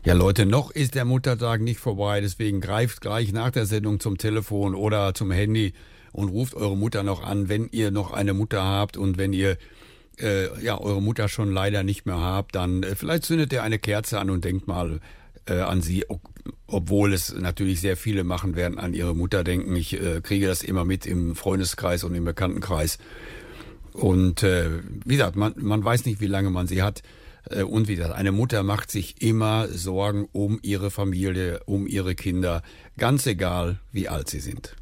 Ja, Leute, noch ist der Muttertag nicht vorbei, deswegen greift gleich nach der Sendung zum Telefon oder zum Handy und ruft eure Mutter noch an, wenn ihr noch eine Mutter habt und wenn ihr ja eure Mutter schon leider nicht mehr habt, dann vielleicht zündet ihr eine Kerze an und denkt mal an sie, obwohl es natürlich sehr viele machen werden, an ihre Mutter denken. Ich kriege das immer mit im Freundeskreis und im Bekanntenkreis. Und wie gesagt, man weiß nicht, wie lange man sie hat. Und wie gesagt, eine Mutter macht sich immer Sorgen um ihre Familie, um ihre Kinder, ganz egal, wie alt sie sind.